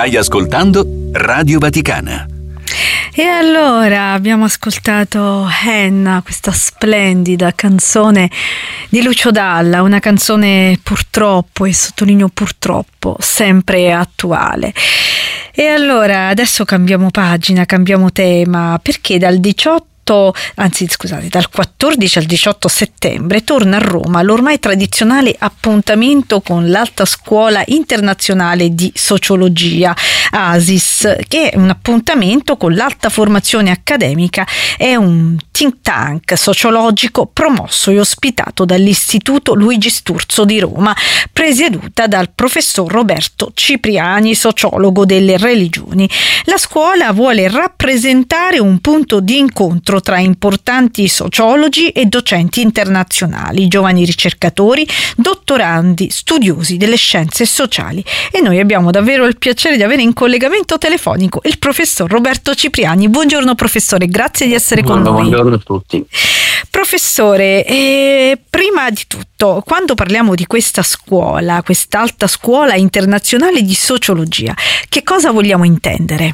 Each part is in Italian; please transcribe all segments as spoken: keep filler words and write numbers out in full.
Stai ascoltando Radio Vaticana. E allora abbiamo ascoltato Henna, questa splendida canzone di Lucio Dalla, una canzone purtroppo, e sottolineo purtroppo, sempre attuale. E allora adesso cambiamo pagina, cambiamo tema, perché dal diciotto anzi scusate, dal quattordici al diciotto settembre torna a Roma l'ormai tradizionale appuntamento con l'Alta Scuola Internazionale di Sociologia, A S I S, che è un appuntamento con l'alta formazione accademica, è un think tank sociologico promosso e ospitato dall'Istituto Luigi Sturzo di Roma, presieduta dal professor Roberto Cipriani, sociologo delle religioni. La scuola vuole rappresentare un punto di incontro tra importanti sociologi e docenti internazionali, giovani ricercatori, dottorandi, studiosi delle scienze sociali, e noi abbiamo davvero il piacere di avere in collegamento telefonico il professor Roberto Cipriani. Buongiorno professore, grazie di essere con noi. Buongiorno a tutti. Professore, eh, prima di tutto, quando parliamo di questa scuola, quest'Alta Scuola Internazionale di Sociologia, che cosa vogliamo intendere?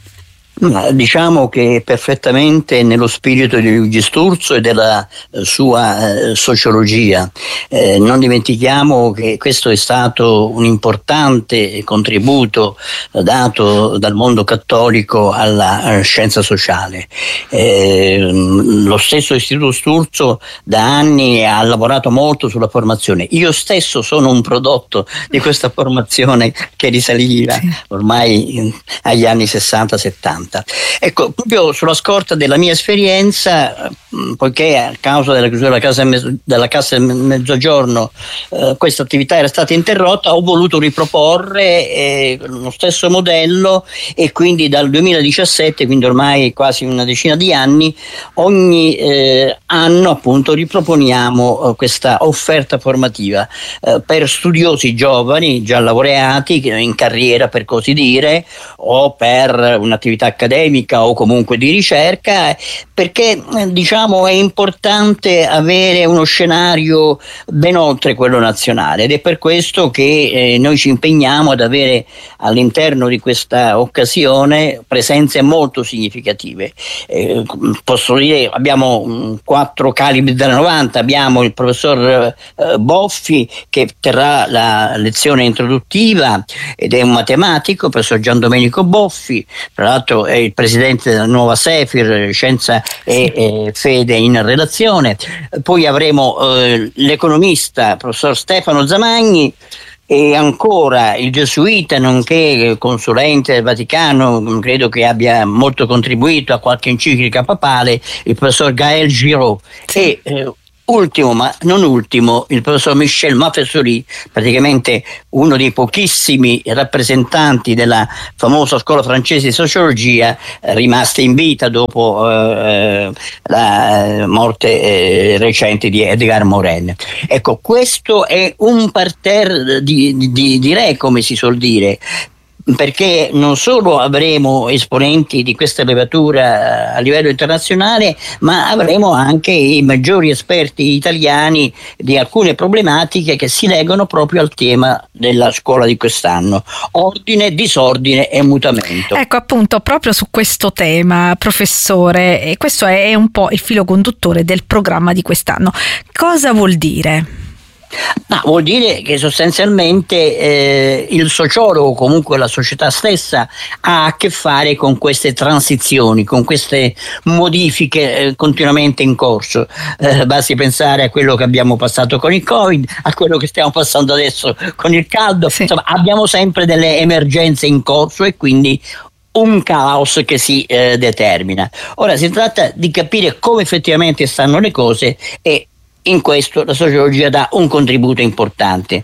Diciamo che perfettamente nello spirito di Luigi Sturzo e della eh, sua eh, sociologia. Eh, non dimentichiamo che questo è stato un importante contributo dato dal mondo cattolico alla scienza sociale. Eh, lo stesso Istituto Sturzo da anni ha lavorato molto sulla formazione. Io stesso sono un prodotto di questa formazione che risaliva ormai agli anni sessanta settanta. Ecco, proprio sulla scorta della mia esperienza, poiché a causa della chiusura della Casa, della Cassa del Mezzogiorno eh, questa attività era stata interrotta, ho voluto riproporre eh, lo stesso modello, e quindi dal duemiladiciassette, quindi ormai quasi una decina di anni, ogni eh, anno appunto riproponiamo eh, questa offerta formativa eh, per studiosi giovani già laureati in carriera, per così dire, o per un'attività accademica o comunque di ricerca, perché diciamo è importante avere uno scenario ben oltre quello nazionale, ed è per questo che eh, noi ci impegniamo ad avere all'interno di questa occasione presenze molto significative. Eh, posso dire, abbiamo mh, quattro calibri della novanta, abbiamo il professor eh, Boffi, che terrà la lezione introduttiva ed è un matematico, il professor Gian Domenico Boffi, tra l'altro è il presidente della nuova Sefir, Scienza e, e Fede in Relazione. Poi avremo eh, l'economista professor Stefano Zamagni, e ancora il gesuita nonché consulente del Vaticano, credo che abbia molto contribuito a qualche enciclica papale, il professor Gaël Giraud, e eh, ultimo ma non ultimo il professor Michel Mafessoli, praticamente uno dei pochissimi rappresentanti della famosa scuola francese di sociologia eh, rimasta in vita dopo eh, la morte eh, recente di Edgar Morin. Ecco, questo è un parterre di, di, di re, come si suol dire, perché non solo avremo esponenti di questa levatura a livello internazionale, ma avremo anche i maggiori esperti italiani di alcune problematiche che si legano proprio al tema della scuola di quest'anno: ordine, disordine e mutamento. Ecco, appunto, proprio su questo tema, professore, e questo è un po' il filo conduttore del programma di quest'anno. Cosa vuol dire? No, vuol dire che sostanzialmente eh, il sociologo, comunque la società stessa, ha a che fare con queste transizioni, con queste modifiche eh, continuamente in corso. Eh, basti pensare a quello che abbiamo passato con il Covid, a quello che stiamo passando adesso con il caldo. Sì. Insomma, abbiamo sempre delle emergenze in corso e quindi un caos che si eh, determina. Ora si tratta di capire come effettivamente stanno le cose, e in questo la sociologia dà un contributo importante.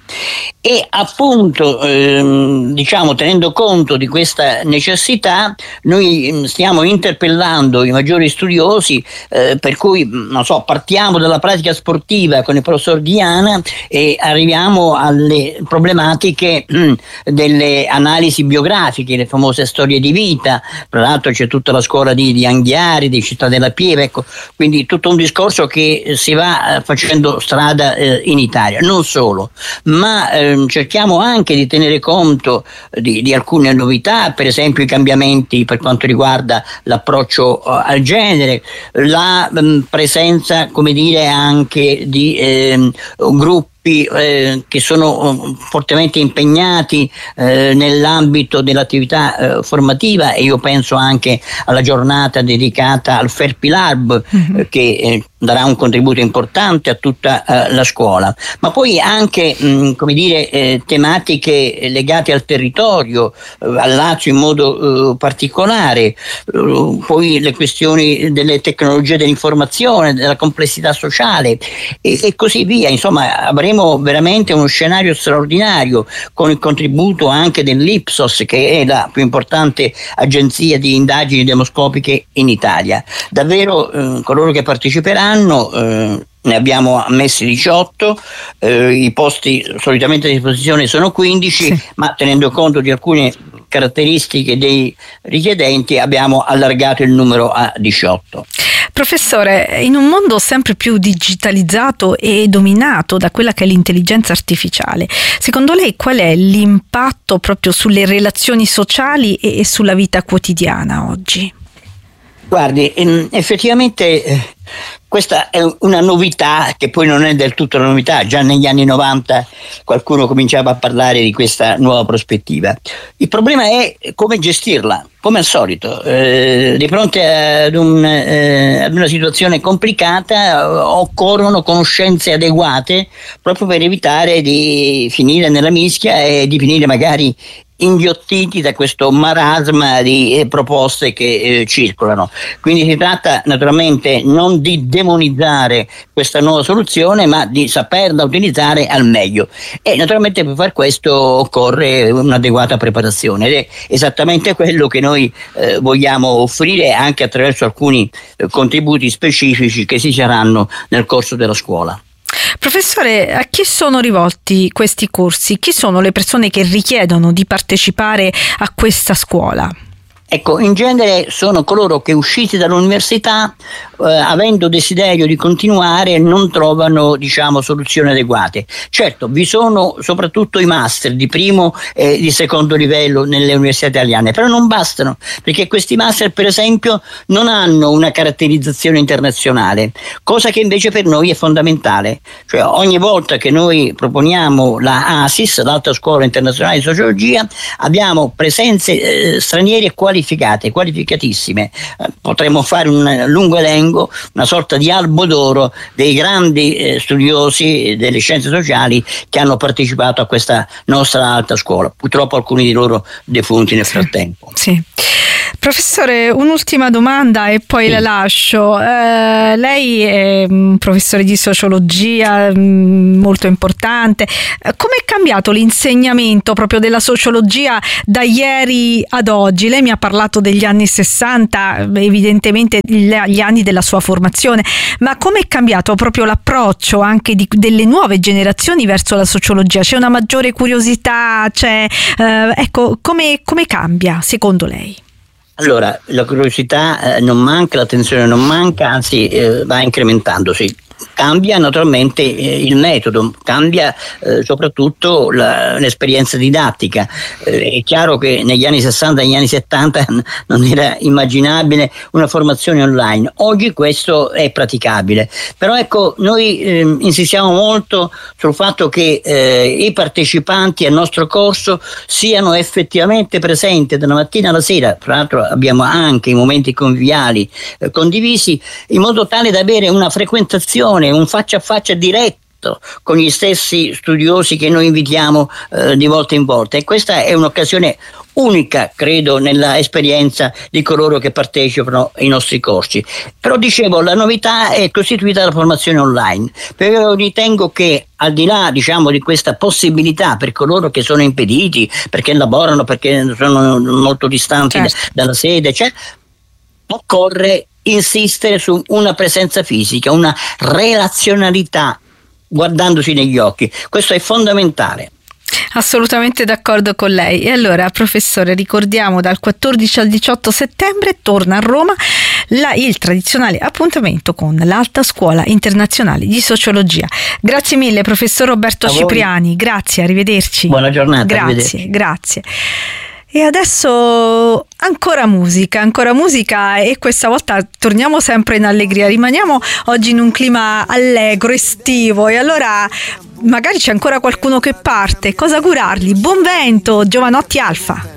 E appunto ehm, diciamo tenendo conto di questa necessità, noi stiamo interpellando i maggiori studiosi, eh, per cui non so, partiamo dalla pratica sportiva con il professor Diana e arriviamo alle problematiche mh, delle analisi biografiche, le famose storie di vita. Tra l'altro c'è tutta la scuola di, di Anghiari, di Città della Pieve, ecco, quindi tutto un discorso che si va facendo strada eh, in Italia. Non solo, ma eh, cerchiamo anche di tenere conto di, di alcune novità, per esempio i cambiamenti per quanto riguarda l'approccio uh, al genere, la um, presenza, come dire, anche di eh, gruppi Eh, che sono fortemente impegnati eh, nell'ambito dell'attività eh, formativa, e io penso anche alla giornata dedicata al Fair Lab, mm-hmm. eh, che eh, darà un contributo importante a tutta eh, la scuola, ma poi anche mh, come dire eh, tematiche legate al territorio, eh, al Lazio in modo eh, particolare, eh, poi le questioni delle tecnologie dell'informazione, della complessità sociale e, e così via. Insomma, avremo veramente uno scenario straordinario, con il contributo anche dell'Ipsos, che è la più importante agenzia di indagini demoscopiche in Italia. Davvero eh, coloro che parteciperanno, eh, ne abbiamo ammessi diciotto, eh, i posti solitamente a disposizione sono quindici, sì. Ma tenendo conto di alcune caratteristiche dei richiedenti abbiamo allargato il numero a diciotto. Professore, in un mondo sempre più digitalizzato e dominato da quella che è l'intelligenza artificiale, secondo lei qual è l'impatto proprio sulle relazioni sociali e sulla vita quotidiana oggi? Guardi, effettivamente eh, questa è una novità che poi non è del tutto una novità. Già negli anni novanta qualcuno cominciava a parlare di questa nuova prospettiva. Il problema è come gestirla, come al solito. Eh, di fronte ad, un, eh, ad una situazione complicata occorrono conoscenze adeguate proprio per evitare di finire nella mischia e di finire magari inghiottiti da questo marasma di eh, proposte che eh, circolano. Quindi si tratta naturalmente non di demonizzare questa nuova soluzione, ma di saperla utilizzare al meglio, e naturalmente per far questo occorre un'adeguata preparazione, ed è esattamente quello che noi eh, vogliamo offrire anche attraverso alcuni eh, contributi specifici che si saranno nel corso della scuola. Professore, a chi sono rivolti questi corsi? Chi sono le persone che richiedono di partecipare a questa scuola? Ecco, in genere sono coloro che usciti dall'università, eh, avendo desiderio di continuare, non trovano, diciamo, soluzioni adeguate. Certo, vi sono soprattutto i master di primo e di secondo livello nelle università italiane, però non bastano, perché questi master, per esempio, non hanno una caratterizzazione internazionale, cosa che invece per noi è fondamentale. Cioè, ogni volta che noi proponiamo la A S I S, l'Alta Scuola Internazionale di Sociologia, abbiamo presenze eh, straniere qualificate qualificatissime. Eh, potremmo fare un lungo elenco, una sorta di albo d'oro dei grandi eh, studiosi delle scienze sociali che hanno partecipato a questa nostra alta scuola, purtroppo alcuni di loro defunti nel frattempo. Sì. Professore, un'ultima domanda e poi sì. la lascio. Eh, lei è un professore di sociologia mh, molto importante. Come è cambiato l'insegnamento proprio della sociologia da ieri ad oggi? Lei mi ha parlato degli anni sessanta, evidentemente gli anni della sua formazione, ma come è cambiato proprio l'approccio anche di, delle nuove generazioni verso la sociologia? C'è una maggiore curiosità? C'è, eh, ecco, come, come cambia secondo lei? Allora, la curiosità eh, non manca, l'attenzione non manca, anzi eh, va incrementandosi. Cambia naturalmente eh, il metodo, cambia eh, soprattutto la, l'esperienza didattica. Eh, è chiaro che negli anni sessanta e negli anni settanta non era immaginabile una formazione online. Oggi questo è praticabile. Però ecco, noi eh, insistiamo molto sul fatto che eh, i partecipanti al nostro corso siano effettivamente presenti dalla mattina alla sera. Tra l'altro abbiamo anche i momenti conviviali eh, condivisi, in modo tale da avere una frequentazione, un faccia a faccia diretto con gli stessi studiosi che noi invitiamo eh, di volta in volta, e questa è un'occasione unica, credo, nella esperienza di coloro che partecipano ai nostri corsi. Però dicevo, la novità è costituita dalla formazione online, perché io ritengo che al di là, diciamo, di questa possibilità per coloro che sono impediti, perché lavorano, perché sono molto distanti certo. da, dalla sede, cioè, occorre insistere su una presenza fisica, una relazionalità guardandosi negli occhi. Questo è fondamentale. Assolutamente d'accordo con lei. E allora, professore, ricordiamo, dal quattordici al diciotto settembre torna a Roma la, il tradizionale appuntamento con l'Alta Scuola Internazionale di Sociologia. Grazie mille professor Roberto Cipriani, grazie, arrivederci. Buona giornata. Grazie, grazie. E adesso ancora musica, ancora musica e questa volta torniamo sempre in allegria, rimaniamo oggi in un clima allegro, estivo e allora magari c'è ancora qualcuno che parte, cosa augurargli? Buon vento, Giovanotti Alfa!